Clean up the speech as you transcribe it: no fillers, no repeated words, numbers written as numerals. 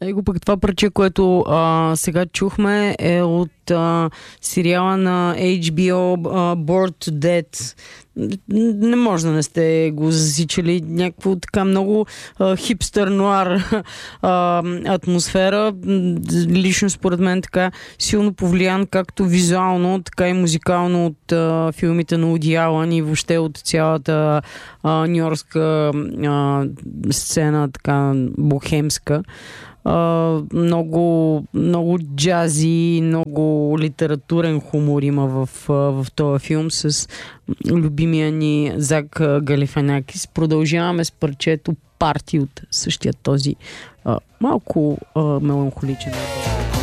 Его пък това парче, което сега чухме, е от сериала на HBO Bored to Death. Не може да не сте го засичали. Някакво така много хипстър нуар атмосфера. Лично според мен така силно повлиян както визуално, така и музикално от филмите на Уди Алън и въобще от цялата нюйоркска сцена, така бохемска. Много джази, много литературен хумор има в този филм с любимия ни Зак Галифианакис. Продължаваме с парчето Парти от същия този малко меланхоличен.